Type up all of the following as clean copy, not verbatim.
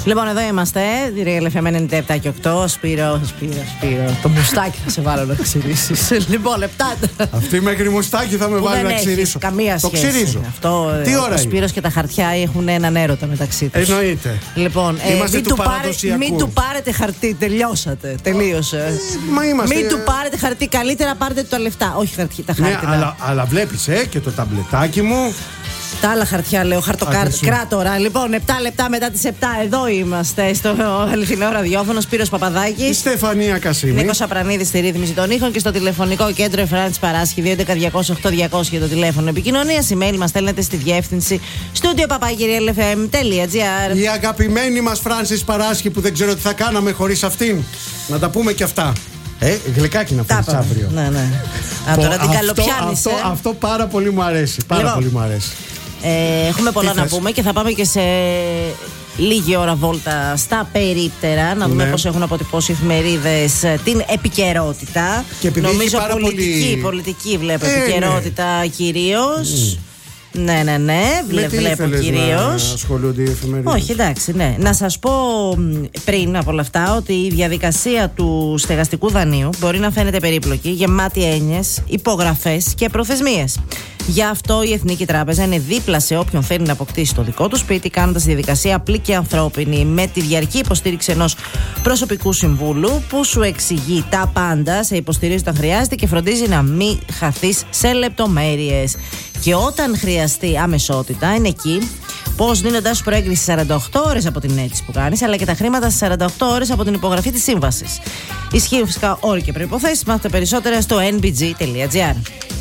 Λοιπόν, εδώ είμαστε. Τη Real FM 97 και 8. Σπύρο. Το μουστάκι θα σε βάλω να ξυρίσεις. Λοιπόν, λεπτά. Αυτή μέχρι μουστάκι θα με βάλει να ξυρίσω. Καμία σχέση. Το ξυρίζω. Αυτό, τι ώρα ο Σπύρος και τα χαρτιά έχουν έναν έρωτα μεταξύ τους. Εννοείται. Λοιπόν, μην του πάρετε χαρτί. Τελειώσατε. Τελείωσε. Μην του πάρετε χαρτί. Καλύτερα πάρετε τα λεφτά. Όχι τα χάρτινα. Ναι, αλλά βλέπεις και το ταμπλετάκι μου. Τα άλλα χαρτιά, λέω, χαρτοκάρτ. Κράτορα. Λοιπόν, 7 λεπτά μετά τις 7 εδώ είμαστε στο αληθινό ραδιόφωνο. Σπύρος Παπαδάκης. Στεφανία Κασίμη. Νίκος Απρανίδης στη ρύθμιση των ήχων και στο τηλεφωνικό κέντρο Εφράνης Παράσχη 211-200-8200 για το τηλέφωνο επικοινωνίας. Email μας στέλνετε στη διεύθυνση studio@realfm.gr. Η αγαπημένη μας Φράνσις Παράσχη που δεν ξέρω τι θα κάναμε χωρίς αυτήν. Να τα πούμε και αυτά. Γλυκάκι να φέρεις αύριο. Ναι. Τώρα την καλοπιάνεις. Αυτό πάρα πολύ μου αρέσει. Πάρα πολύ μου αρέσει. Έχουμε πολλά να πούμε και θα πάμε και σε λίγη ώρα βόλτα στα περίπτερα να δούμε πώς έχουν αποτυπώσει οι εφημερίδες την επικαιρότητα. Νομίζω πολιτική βλέπω επικαιρότητα κυρίως. Ναι. Βλέπω κυρίως. Ασχολούνται οι εφημερίδες. Όχι, εντάξει, ναι. Να σας πω πριν από όλα αυτά ότι η διαδικασία του στεγαστικού δανείου μπορεί να φαίνεται περίπλοκη, γεμάτη έννοιες, υπογραφές και προθεσμίες. Γι' αυτό η Εθνική Τράπεζα είναι δίπλα σε όποιον θέλει να αποκτήσει το δικό του σπίτι, κάνοντας τη διαδικασία απλή και ανθρώπινη, με τη διαρκή υποστήριξη ενός προσωπικού συμβούλου που σου εξηγεί τα πάντα, σε υποστηρίζει όταν χρειάζεται και φροντίζει να μην χαθείς σε λεπτομέρειες. Και όταν χρειαστεί αμεσότητα, είναι εκεί πώς δίνοντας σου προέγκριση 48 ώρες από την αίτηση που κάνεις, αλλά και τα χρήματα στις 48 ώρες από την υπογραφή της σύμβασης. Ισχύουν φυσικά όροι και προϋποθέσεις. Μάθετε περισσότερα στο nbg.gr.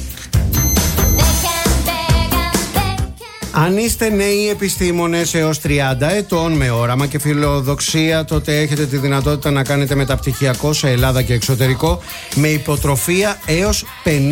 Αν είστε νέοι επιστήμονες έως 30 ετών με όραμα και φιλοδοξία, τότε έχετε τη δυνατότητα να κάνετε μεταπτυχιακό σε Ελλάδα και εξωτερικό με υποτροφία έως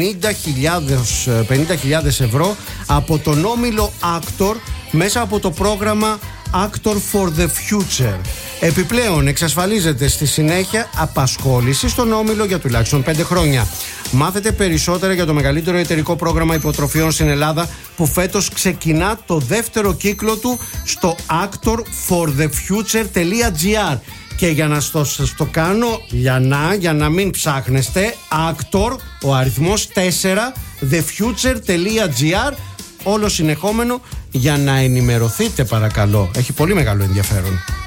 50.000 ευρώ από τον όμιλο Actor μέσα από το πρόγραμμα Actor for the Future. Επιπλέον εξασφαλίζεται στη συνέχεια απασχόληση στον όμιλο για τουλάχιστον 5 χρόνια. Μάθετε περισσότερα για το μεγαλύτερο εταιρικό πρόγραμμα υποτροφιών στην Ελλάδα που φέτος ξεκινά το δεύτερο κύκλο του στο actorforthefuture.gr. Και για να σας το κάνω για να μην ψάχνεστε, Actor, ο αριθμός 4, thefuture.gr, όλο συνεχόμενο για να ενημερωθείτε παρακαλώ. Έχει πολύ μεγάλο ενδιαφέρον.